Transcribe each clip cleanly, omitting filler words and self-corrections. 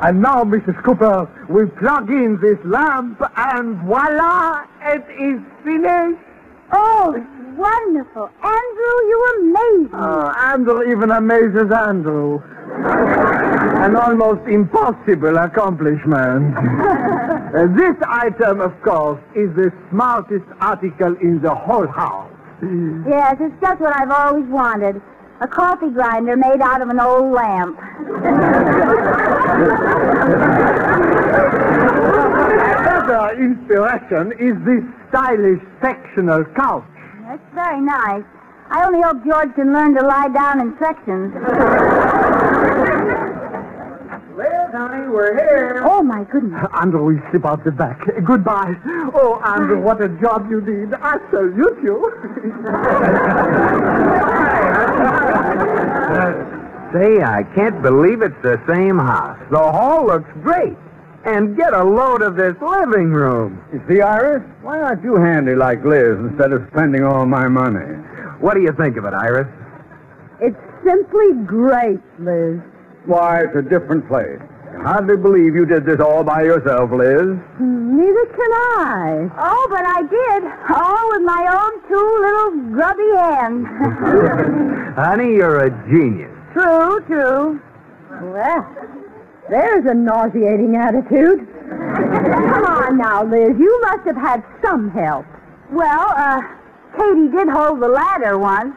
And now, Mrs. Cooper, we plug in this lamp, and voila, it is finished. Oh, it's wonderful. Andrew, you amaze me. Andrew even amazes Andrew. An almost impossible accomplishment. This item, of course, is the smartest article in the whole house. Yes, it's just what I've always wanted. A coffee grinder made out of an old lamp. Another inspiration is this stylish sectional couch. That's very nice. I only hope George can learn to lie down in sections. Liz, honey, we're here. Oh, my goodness. Andrew will slip out the back. Goodbye. Oh, Andrew, what a job you did. I salute you. Say, I can't believe it's the same house. The hall looks great. And get a load of this living room. You see, Iris, why aren't you handy like Liz instead of spending all my money? What do you think of it, Iris? It's simply great, Liz. Why, it's a different place. I hardly believe you did this all by yourself, Liz. Neither can I. Oh, but I did. All with my own two little grubby hands. Honey, you're a genius. True. Well, there's a nauseating attitude. Come on now, Liz. You must have had some help. Well, Katie did hold the ladder once.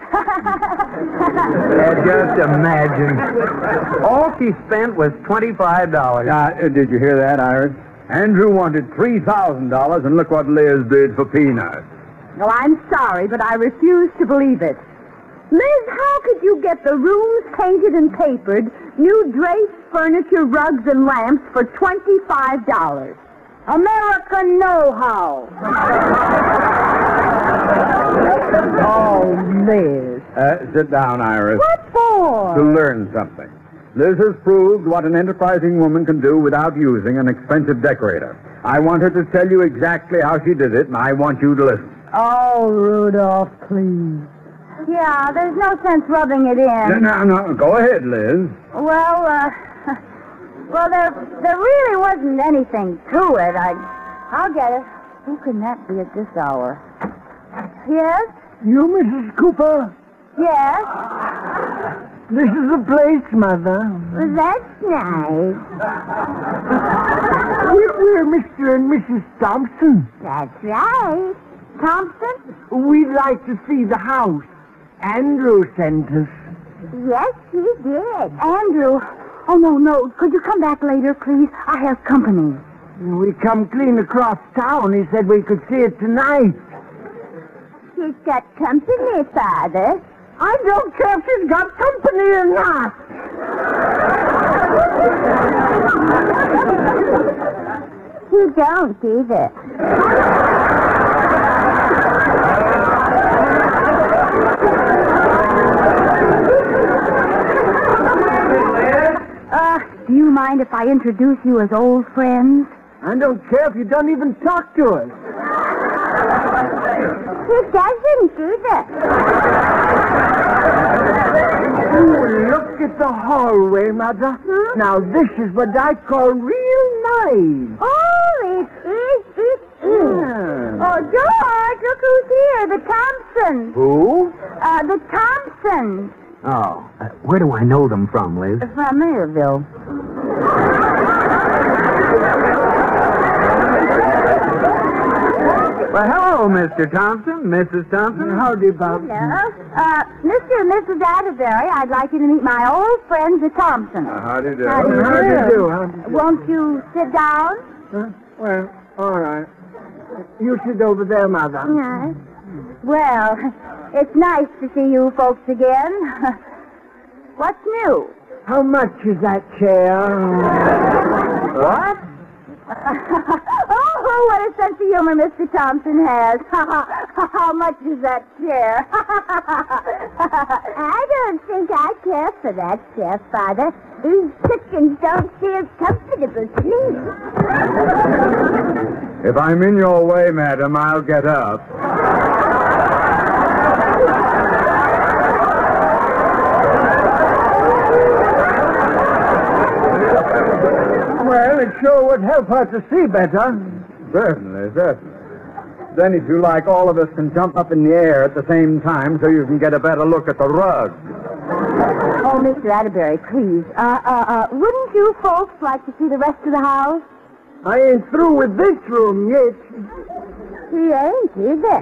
Just imagine. All she spent was $25. Did you hear that, Iris? Andrew wanted $3,000, and look what Liz did for peanuts. Well, I'm sorry, but I refuse to believe it. Liz, how could you get the rooms painted and papered, new drapes, furniture, rugs, and lamps for $25? American know-how. Oh, Liz. Sit down, Iris. What for? To learn something. Liz has proved what an enterprising woman can do without using an expensive decorator. I want her to tell you exactly how she did it, and I want you to listen. Oh, Rudolph, please. Yeah, there's no sense rubbing it in. No. Go ahead, Liz. Well, there really wasn't anything to it. I'll get it. Who can that be at this hour? Yes? You, Mrs. Cooper? Yes? This is the place, Mother. Well, that's nice. We're Mr. and Mrs. Thompson. That's right. Thompson? We'd like to see the house. Andrew sent us. Yes, he did. Andrew. Oh, no. Could you come back later, please? I have company. We come clean across town. He said we could see it tonight. She's got company, Father. I don't care if she's got company or not. You don't either. Do you mind if I introduce you as old friends? I don't care if you don't even talk to us. He doesn't either. Oh, look at the hallway, Mother. Now, this is what I call real nice. Oh, it is. Yeah. Oh, George, look who's here. The Thompsons. Who? The Thompsons. Oh, where do I know them from, Liz? From Maryville. Well, hello, Mr. Thompson, Mrs. Thompson. Howdy, Bob. Hello. Mr. and Mrs. Atterbury, I'd like you to meet my old friends, the Thompsons. How do you do? How do you do? How do you do? Won't you sit down? Huh? Well, all right. You sit over there, Mother. Yes. Well, it's nice to see you folks again. What's new? How much is that chair? What? Oh, what a sense of humor Mr. Thompson has. How much is that chair? I don't think I care for that chair, Father. These chickens don't feel comfortable to me. If I'm in your way, madam, I'll get up. Well, it sure would help her to see better. Certainly, certainly. Then, if you like, all of us can jump up in the air at the same time so you can get a better look at the rug. Oh, Mr. Atterbury, please. Wouldn't you folks like to see the rest of the house? I ain't through with this room yet. He ain't, is it?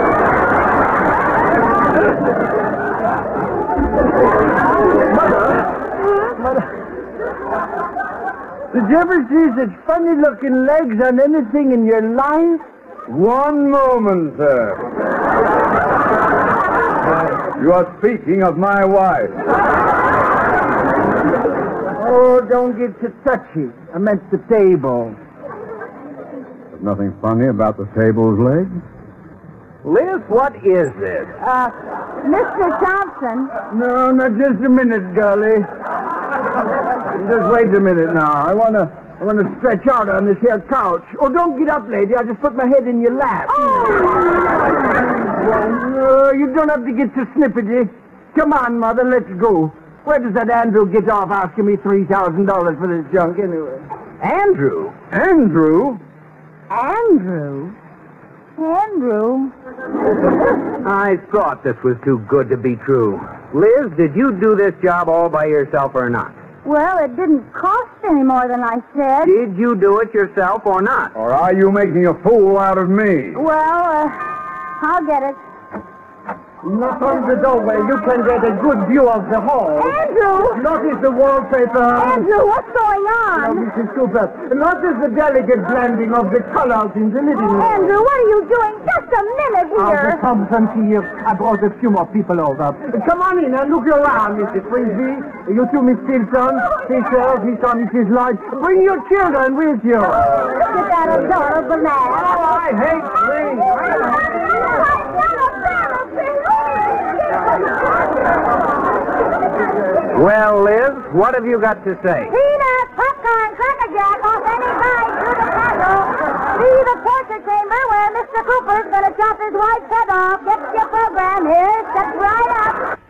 Mother, did you ever see such funny-looking legs on anything in your life? One moment, sir. You are speaking of my wife. Oh, don't get too touchy. I meant the table. There's nothing funny about the table's legs. Liz, what is this? Mr. Thompson. No, just a minute, girlie. Just wait a minute now. I wanna stretch out on this here couch. Oh, don't get up, lady. I'll just put my head in your lap. Oh, you don't have to get too snippety. Come on, Mother, let's go. Where does that Andrew get off asking me $3,000 for this junk anyway? Andrew? Andrew? Andrew? Andrew? I thought this was too good to be true. Liz, did you do this job all by yourself or not? Well, it didn't cost any more than I said. Did you do it yourself or not? Or are you making a fool out of me? Well, I'll get it. Knock on the doorway. You can get a good view of the hall. Andrew! Notice the wallpaper. Andrew, what's going Now, on? Mrs. Cooper, notice the delicate blending of the colors in the living room. Andrew, what are you doing? Just a minute I'll here. just come from here. I brought a few more people over. Come on in and look around, Mrs. Frisbee. You two, Miss Stilson, Fisher, Mrs. Lloyd. Bring your children with you. Look at that adorable man. Oh, I hate spring. Well, Liz, what have you got to say? Peanut, popcorn, Cracker Jack off any side through the castle. See the torture chamber where Mr. Cooper's going to chop his wife's head off. Get your program here.